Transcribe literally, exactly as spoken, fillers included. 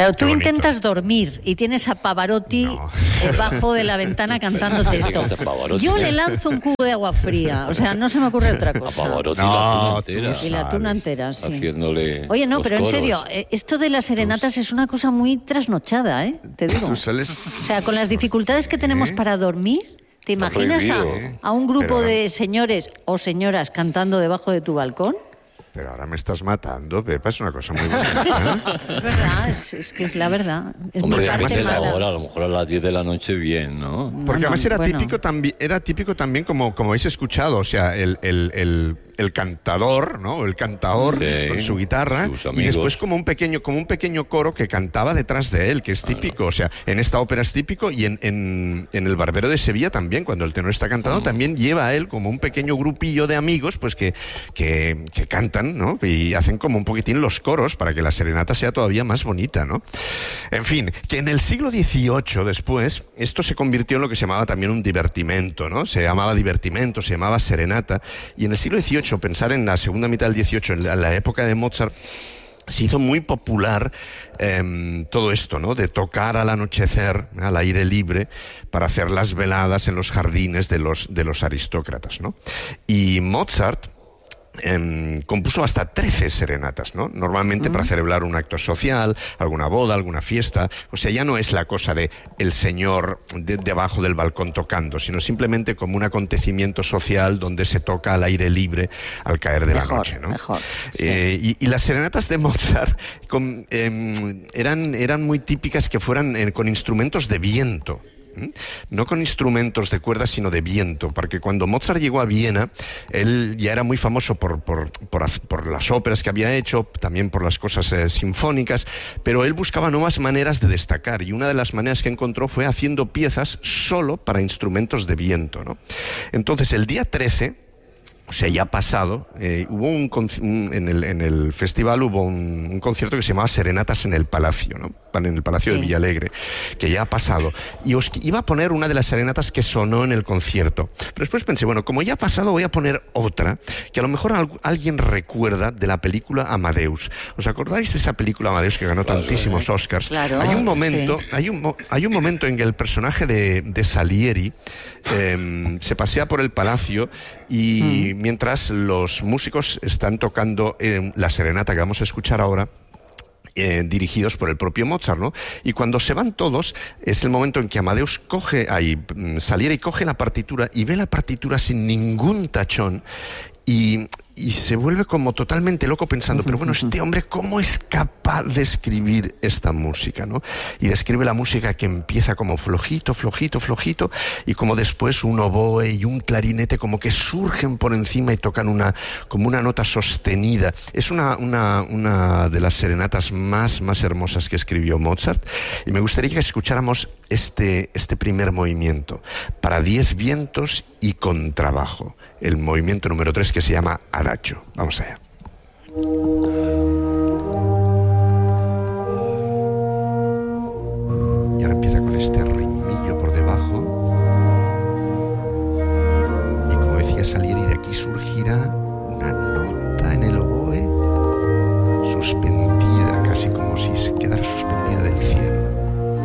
Claro, tú intentas dormir y tienes a Pavarotti no. debajo de la ventana cantándote esto. Yo le lanzo un cubo de agua fría, o sea, no se me ocurre otra cosa. A Pavarotti no, la tuna entera. Y la tuna entera, sí. Haciéndole Oye, no, los pero coros. en serio, esto de las serenatas es una cosa muy trasnochada, ¿eh? Te digo. Tú sales... O sea, con las dificultades que tenemos ¿Eh? para dormir, ¿te imaginas a, a un grupo ahora... de señores o señoras cantando debajo de tu balcón? Pero ahora me estás matando, Pepa, es una cosa muy buena. Es verdad, es, es que es la verdad. Es Hombre, a veces ahora, a lo mejor a las diez de la noche bien, ¿no? Porque no, además era, bueno. típico, tambi- era típico también, como, como habéis escuchado, o sea, el, el, el, el cantador, ¿no? El cantaor sí, con su guitarra, y después como un pequeño como un pequeño coro que cantaba detrás de él, que es típico. O sea, en esta ópera es típico, y en, en, en El Barbero de Sevilla también, cuando el tenor está cantando, mm. también lleva a él como un pequeño grupillo de amigos, pues que, que, que cantan, ¿no? Y hacen como un poquitín los coros para que la serenata sea todavía más bonita, ¿no? En fin, que en el siglo dieciocho después, esto se convirtió en lo que se llamaba también un divertimento, ¿no? Se llamaba divertimento, se llamaba serenata, y en el siglo dieciocho, pensar en la segunda mitad del dieciocho, en la, en la época de Mozart, se hizo muy popular eh, todo esto, ¿no? De tocar al anochecer, al aire libre, para hacer las veladas en los jardines de los, de los aristócratas, ¿no? Y Mozart Eh, compuso hasta trece serenatas, ¿no? Normalmente uh-huh. para celebrar un acto social, alguna boda, alguna fiesta. O sea, ya no es la cosa de el señor de, debajo del balcón tocando, sino simplemente como un acontecimiento social donde se toca al aire libre al caer de mejor, la noche, ¿no? Mejor, sí. eh, y, y las serenatas de Mozart con, eh, eran, eran muy típicas que fueran eh, con instrumentos de viento. No con instrumentos de cuerda, sino de viento, porque cuando Mozart llegó a Viena, él ya era muy famoso por, por, por, por las óperas que había hecho, también por las cosas eh, sinfónicas, pero él buscaba nuevas maneras de destacar, y una de las maneras que encontró fue haciendo piezas solo para instrumentos de viento, ¿no? Entonces, el día trece, o sea, ya pasado, eh, hubo un, un en, el, en el festival hubo un, un concierto que se llamaba Serenatas en el Palacio, ¿no? En el Palacio sí. de Villalegre, que ya ha pasado. Y os iba a poner una de las serenatas que sonó en el concierto. Pero después pensé, bueno, como ya ha pasado, voy a poner otra, que a lo mejor al, alguien recuerda de la película Amadeus. ¿Os acordáis de esa película Amadeus que ganó tantísimos Oscars? Claro, hay un momento, sí. hay un, hay un momento en que el personaje de, de Salieri eh, se pasea por el palacio y mm. mientras los músicos están tocando eh, la serenata que vamos a escuchar ahora, Eh, dirigidos por el propio Mozart, ¿no? Y cuando se van todos, es el momento en que Amadeus coge, ahí, Salieri coge la partitura y ve la partitura sin ningún tachón, y, y se vuelve como totalmente loco pensando, pero bueno, este hombre, ¿cómo es capaz de escribir esta música, ¿no? Y describe la música que empieza como flojito, flojito, flojito, y como después un oboe y un clarinete como que surgen por encima y tocan una, como una nota sostenida. Es una, una, una de las serenatas más, más hermosas que escribió Mozart, y me gustaría que escucháramos este, este primer movimiento, para diez vientos y contrabajo, el movimiento número tres, que se llama Adagio. Vamos allá.